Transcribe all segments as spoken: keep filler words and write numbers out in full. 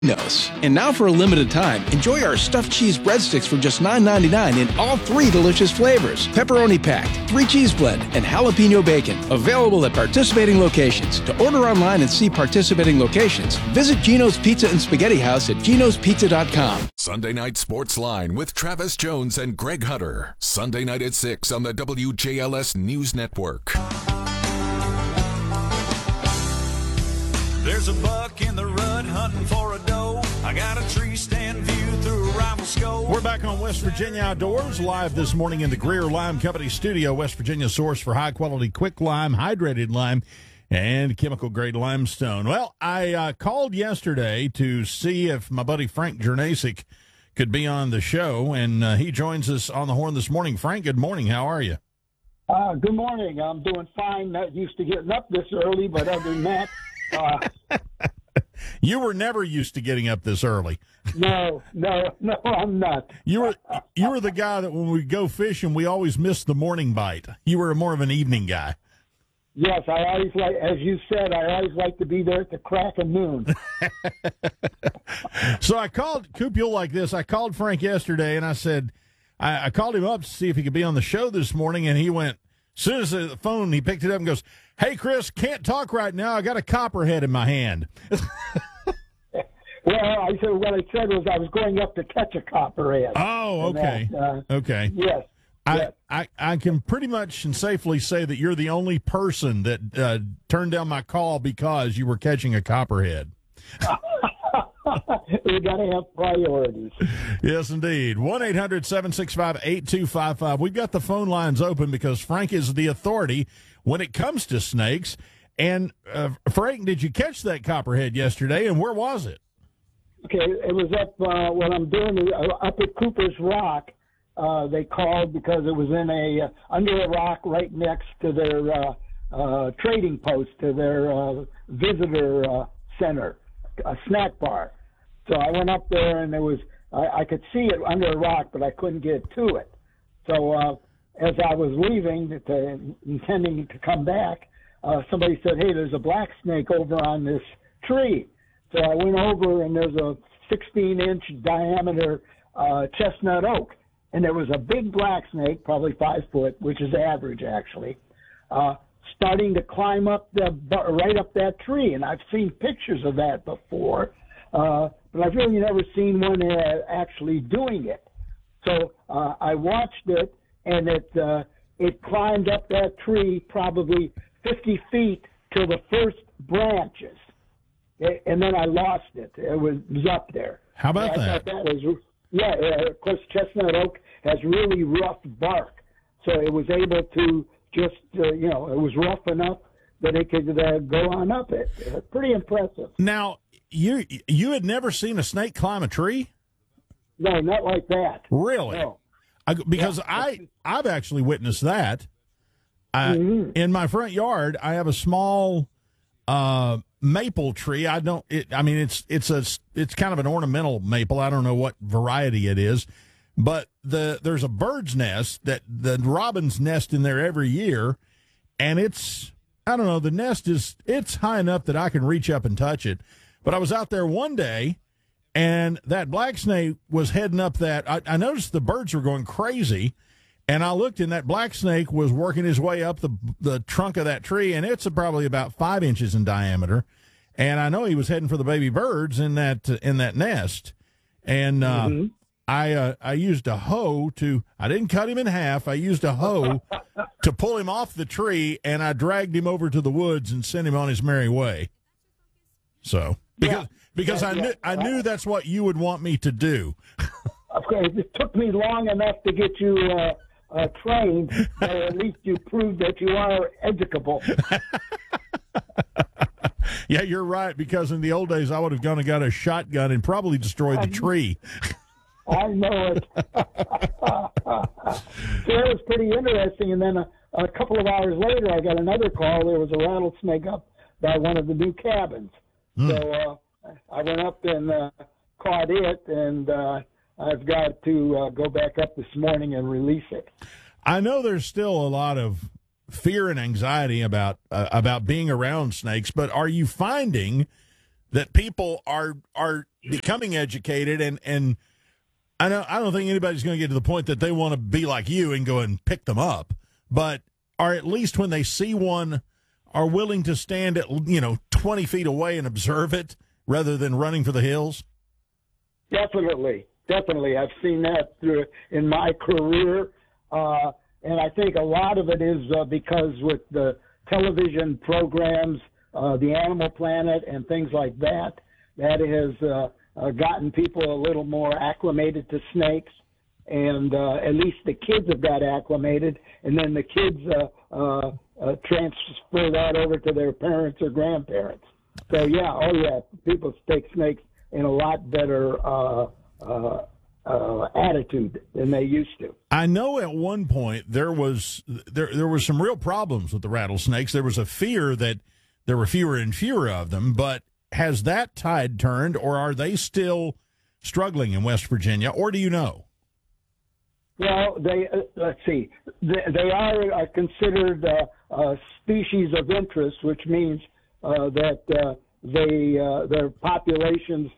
Knows. And now for a limited time, enjoy our stuffed cheese breadsticks for just nine ninety-nine in all three delicious flavors. Pepperoni packed, three cheese blend, and jalapeno bacon. Available at participating locations. To order online and see participating locations, visit Gino's Pizza and Spaghetti House at ginos pizza dot com. Sunday Night Sports Line with Travis Jones and Greg Hutter. Sunday night at six on the W J L S News Network. There's a buck in the rut hunting for a doe. I got a tree stand view through a rifle scope. We're back on West Virginia Outdoors, live this morning in the Greer Lime Company studio, West Virginia's source for high-quality quick lime, hydrated lime, and chemical-grade limestone. Well, I uh, called yesterday to see if my buddy Frank Jernasik could be on the show, and uh, he joins us on the horn this morning. Frank, good morning. How are you? Uh, good morning. I'm doing fine. Not used to getting up this early, but other than that, Uh, you were never used to getting up this early. No, no, no, I'm not. You were you were the guy that when we go fishing, we always miss the morning bite. You were more of an evening guy. Yes, I always like, as you said, I always like to be there at the crack of noon. So I called Coop, you'll like this. I called Frank yesterday, and I said, I, I called him up to see if he could be on the show this morning, and he went, as soon as the phone, he picked it up and goes, "Hey, Chris, can't talk right now. I got a copperhead in my hand." Well, I said what I said was I was going up to catch a copperhead. Oh, okay, that, uh, okay. Yes. I, yes. I, I can pretty much and safely say that you're the only person that uh, turned down my call because you were catching a copperhead. We got to have priorities. Yes, indeed. one eight hundred seven six five eight two five five. We've got the phone lines open because Frank is the authority when it comes to snakes. And, uh, Frank, did you catch that copperhead yesterday, and where was it? Okay, it was up, uh, what I'm doing is uh, up at Cooper's Rock. Uh, they called because it was in a, uh, under a rock right next to their uh, uh, trading post, to their uh, visitor uh, center, a snack bar. So I went up there, and there was, I, I could see it under a rock, but I couldn't get to it. So uh, as I was leaving, to, intending to come back, uh, somebody said, "Hey, there's a black snake over on this tree." So I went over, and there's a sixteen-inch diameter uh, chestnut oak. And there was a big black snake, probably five foot, which is average, actually, uh, starting to climb up the right up that tree. And I've seen pictures of that before, uh, but I've really never seen one uh, actually doing it. So uh, I watched it, and it uh, it climbed up that tree probably fifty feet to the first branches, and then I lost it. It was, it was up there. How about and I that? thought that was, yeah, uh, of course, chestnut oak has really rough bark, so it was able to just, uh, you know, it was rough enough that it could uh, go on up it. Uh, pretty impressive. Now, you you had never seen a snake climb a tree? No, not like that. Really? No. I, because Yeah. I, I've actually witnessed that. I, Mhm. In my front yard, I have a small uh, maple tree. I don't. It, I mean, it's it's a it's kind of an ornamental maple. I don't know what variety it is, but the there's a bird's nest that the robins nest in there every year, and it's I don't know. The nest is it's high enough that I can reach up and touch it. But I was out there one day, and that black snake was heading up that. I, I noticed the birds were going crazy. And I looked, and that black snake was working his way up the the trunk of that tree, and it's probably about five inches in diameter. And I know he was heading for the baby birds in that in that nest. And uh, Mm-hmm. I uh, I used a hoe to I didn't cut him in half. I used a hoe to pull him off the tree, and I dragged him over to the woods and sent him on his merry way. So because Yeah. because Yeah, I yeah. knew I knew that's what you would want me to do. Okay, it took me long enough to get you uh, uh, trained, but at least you proved that you are educable. Yeah, you're right, because in the old days I would have gone and got a shotgun and probably destroyed the tree. I know it. So that was pretty interesting. And then a, a couple of hours later, I got another call. There was a rattlesnake up by one of the new cabins. Mm. So uh, I went up and uh, caught it, and uh, I've got to uh, go back up this morning and release it. I know there's still a lot of fear and anxiety about uh, about being around snakes, but are you finding that people are are becoming educated, and and I don't I don't think anybody's going to get to the point that they want to be like you and go and pick them up, but are at least when they see one, are willing to stand at, you know, twenty feet away and observe it rather than running for the hills? Definitely, definitely. I've seen that through in my career, uh, and I think a lot of it is uh, because with the television programs, uh, the Animal Planet and things like that, that has uh, uh, gotten people a little more acclimated to snakes, and uh, at least the kids have got acclimated, and then the kids uh, uh, uh, transfer that over to their parents or grandparents. So, yeah, oh, yeah, people take snakes in a lot better uh, uh, uh, attitude than they used to. I know at one point there was there there was some real problems with the rattlesnakes. There was a fear that there were fewer and fewer of them, but has that tide turned, or are they still struggling in West Virginia, or do you know? Well, they uh, let's see, they, they are uh, considered uh, a species of interest, which means uh, that uh, they uh, their populations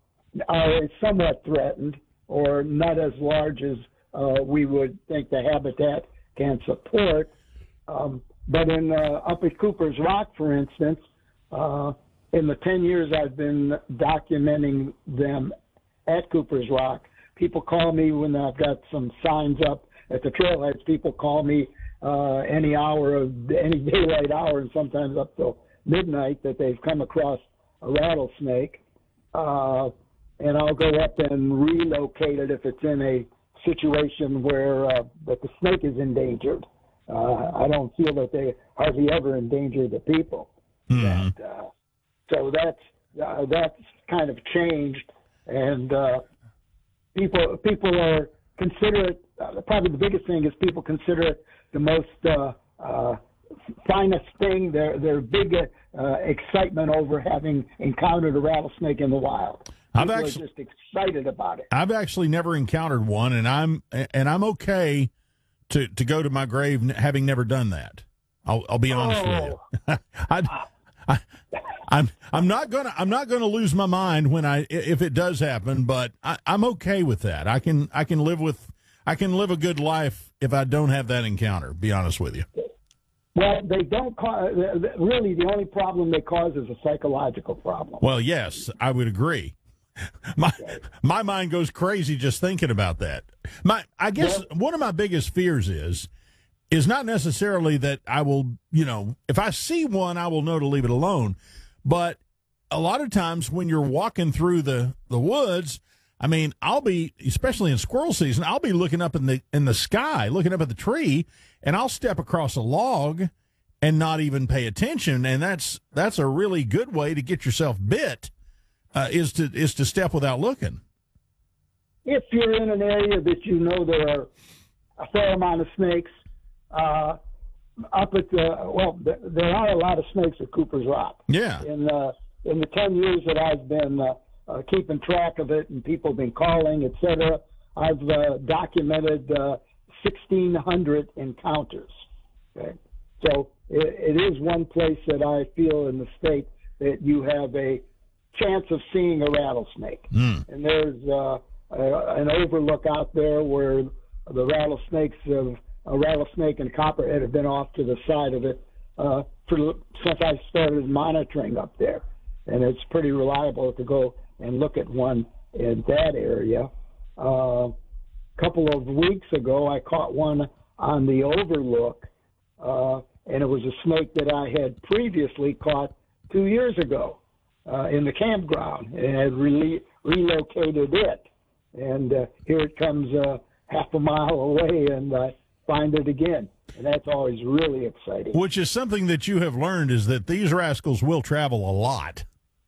are somewhat threatened, or not as large as uh, we would think the habitat can support. Um, but in uh, up at Cooper's Rock, for instance, uh, in the ten years I've been documenting them at Cooper's Rock, people call me when I've got some signs up at the trailheads. People call me uh, any hour of any daylight hour, and sometimes up till midnight, that they've come across a rattlesnake. Uh, and I'll go up and relocate it if it's in a situation where uh, that the snake is endangered. Uh, I don't feel that they hardly ever endanger the people. Mm-hmm. And, uh, so that's uh, that's kind of changed, and uh, people people are consider it. Uh, probably the biggest thing is people consider it the most uh, uh, finest thing. Their their big uh, excitement over having encountered a rattlesnake in the wild. I've People actually are just excited about it. I've actually never encountered one, and I'm and I'm okay to, to go to my grave having never done that. I'll I'll be honest Oh. with you. I, I, I'm I'm not gonna I'm not gonna lose my mind when I if it does happen, but I, I'm okay with that. I can I can live with I can live a good life if I don't have that encounter. Be honest with you. Well, they don't cause. Really, the only problem they cause is a psychological problem. Well, yes, I would agree. My my mind goes crazy just thinking about that. My I guess Yeah. one of my biggest fears is is not necessarily that I will, you know, if I see one, I will know to leave it alone. But a lot of times when you're walking through the, the woods, I mean, I'll be, especially in squirrel season, I'll be looking up in the in the sky, looking up at the tree, and I'll step across a log and not even pay attention. And that's that's a really good way to get yourself bit. Uh, is to is to step without looking. If you're in an area that you know there are a fair amount of snakes, uh, up at the well, th- there are a lot of snakes at Cooper's Rock. Yeah. In uh, in the ten years that I've been uh, uh, keeping track of it, and people have been calling, et cetera, I've uh, documented uh, sixteen hundred encounters. Okay, so it, it is one place that I feel in the state that you have a chance of seeing a rattlesnake. Mm. And there's uh, uh, an overlook out there where the rattlesnakes of a rattlesnake and copperhead have been off to the side of it uh, for, since I started monitoring up there. And it's pretty reliable to go and look at one in that area. Uh, a couple of weeks ago, I caught one on the overlook, uh, and it was a snake that I had previously caught two years ago. Uh, in the campground, and had re- relocated it. And uh, here it comes uh, half a mile away, and I find it again. And that's always really exciting. Which is something that you have learned, is that these rascals will travel a lot.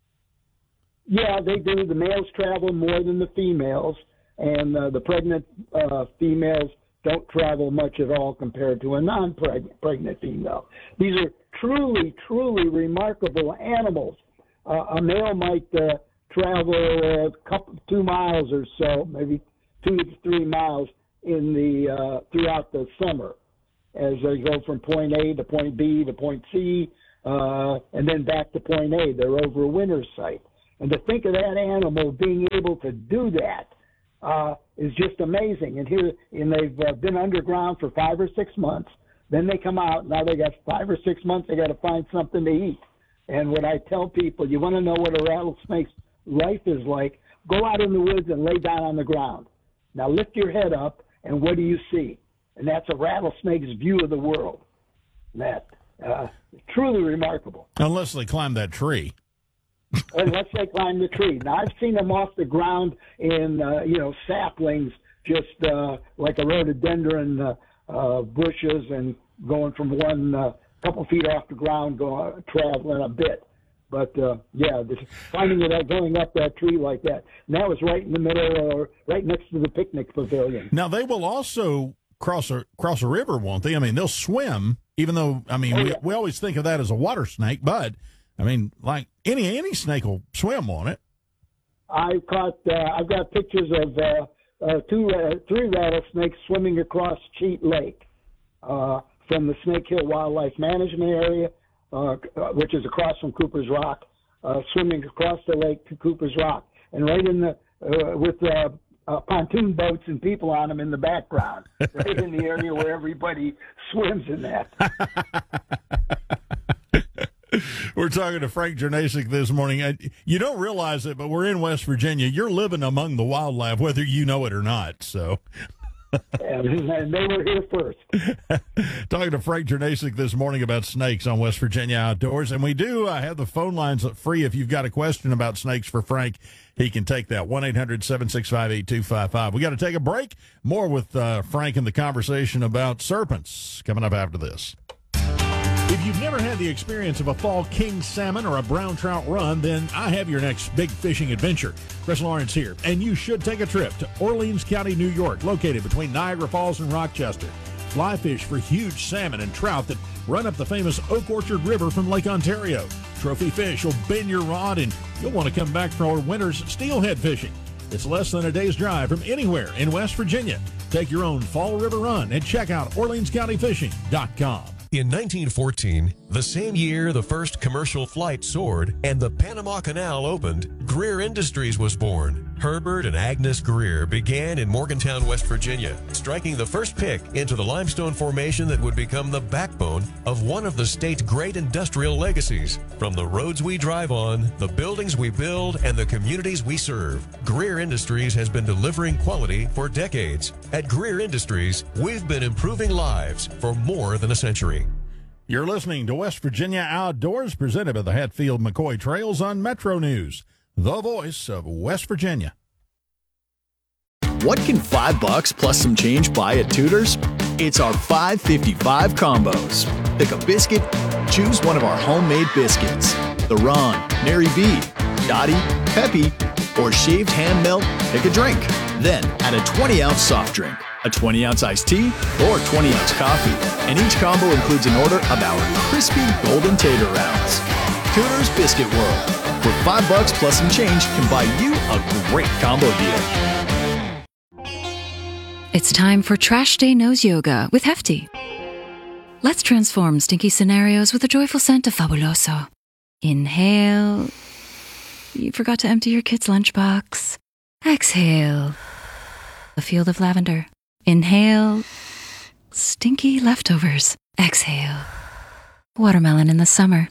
Yeah, they do. The males travel more than the females, and uh, the pregnant uh, females don't travel much at all compared to a non-pregnant pregnant female. These are truly, truly remarkable animals. Uh, a male might uh, travel a couple, two miles or so, maybe two to three miles in the uh, throughout the summer, as they go from point A to point B to point C, uh, and then back to point A. They're over a winter site. And to think of that animal being able to do that uh, is just amazing. And here, and they've uh, been underground for five or six months. Then they come out. Now they got five or six months. They got to find something to eat. And what I tell people, you want to know what a rattlesnake's life is like, go out in the woods and lay down on the ground. Now lift your head up, and what do you see? And that's a rattlesnake's view of the world. That uh, truly remarkable. Unless they climb that tree. Unless they climb the tree. Now I've seen them off the ground in uh, you know saplings, just uh, like a rhododendron uh, uh, bushes, and going from one uh, couple feet off the ground, going traveling a bit. But uh, yeah, this, finding it going up that tree like that. And that was right in the middle, or right next to the picnic pavilion. Now they will also cross a cross a river, won't they? I mean, they'll swim. Even though, I mean, oh, yeah. we, we always think of that as a water snake, but I mean, like any any snake will swim on it. I caught. Uh, I've got pictures of uh, uh, two, uh, three rattlesnakes swimming across Cheat Lake uh, from the Snake Hill Wildlife Management Area, uh, which is across from Cooper's Rock, uh, swimming across the lake to Cooper's Rock, and right in the uh, with uh, uh, pontoon boats and people on them in the background, right in the area where everybody swims in that. We're talking to Frank Jurnasyk this morning. You don't realize it, but we're in West Virginia. You're living among the wildlife, whether you know it or not. So, and they were here first. Talking to Frank Jurnasyk this morning about snakes on West Virginia Outdoors. And we do uh, have the phone lines free. If you've got a question about snakes for Frank, he can take that. one eight hundred seven six five eight two five five. We got to take a break. More with uh, Frank and the conversation about serpents coming up after this. If you've never had the experience of a fall king salmon or a brown trout run, then I have your next big fishing adventure. Chris Lawrence here, and you should take a trip to Orleans County, New York, located between Niagara Falls and Rochester. Fly fish for huge salmon and trout that run up the famous Oak Orchard River from Lake Ontario. Trophy fish will bend your rod, and you'll want to come back for our winter's steelhead fishing. It's less than a day's drive from anywhere in West Virginia. Take your own fall river run and check out Orleans County Fishing dot com. In nineteen fourteen, the same year the first commercial flight soared and the Panama Canal opened, Greer Industries was born. Herbert and Agnes Greer began in Morgantown, West Virginia, striking the first pick into the limestone formation that would become the backbone of one of the state's great industrial legacies. From the roads we drive on, the buildings we build, and the communities we serve, Greer Industries has been delivering quality for decades. At Greer Industries, we've been improving lives for more than a century. You're listening to West Virginia Outdoors, presented by the Hatfield McCoy Trails on Metro News, the voice of West Virginia. What can five bucks plus some change buy at Tudor's? It's our five fifty-five combos. Pick a biscuit, choose one of our homemade biscuits. The Ron, Mary B, Dottie, Peppy, or shaved ham melt, pick a drink. Then add a twenty ounce soft drink, a twenty ounce iced tea, or twenty ounce coffee. And each combo includes an order of our crispy golden tater rounds. Tudor's Biscuit World, where five bucks plus some change can buy you a great combo deal. It's time for Trash Day Nose Yoga with Hefty. Let's transform stinky scenarios with a joyful scent of Fabuloso. Inhale. You forgot to empty your kid's lunchbox. Exhale. A field of lavender. Inhale. Stinky leftovers. Exhale. Watermelon in the summer.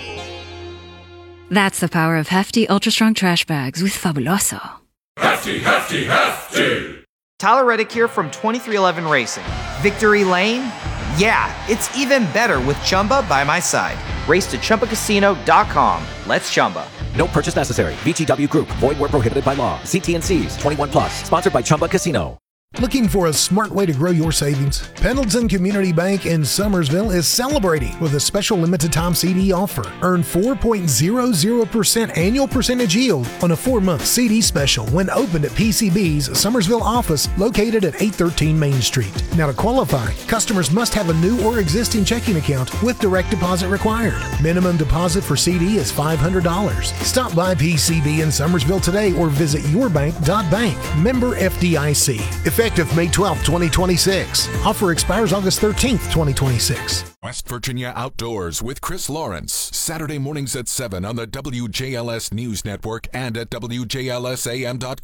That's the power of Hefty Ultra Strong Trash Bags with Fabuloso. Hefty, Hefty, Hefty! Tyler Reddick here from twenty-three eleven Racing. Victory Lane? Yeah, it's even better with Chumba by my side. Race to Chumba Casino dot com. Let's Chumba. No purchase necessary. V G W Group. Void where prohibited by law. See T N Cs. twenty-one plus. Sponsored by Chumba Casino. Looking for a smart way to grow your savings? Pendleton Community Bank in Summersville is celebrating with a special limited time C D offer. Earn four point zero zero percent annual percentage yield on a four-month C D special when opened at P C B's Summersville office located at eight thirteen Main Street. Now to qualify, customers must have a new or existing checking account with direct deposit required. Minimum deposit for C D is five hundred dollars. Stop by P C B in Summersville today or visit your bank dot bank. Member F D I C. Effective Effective May twelfth, twenty twenty-six. Offer expires August thirteenth, twenty twenty-six. West Virginia Outdoors with Chris Lawrence. Saturday mornings at seven on the W J L S News Network and at W J L S A M dot com.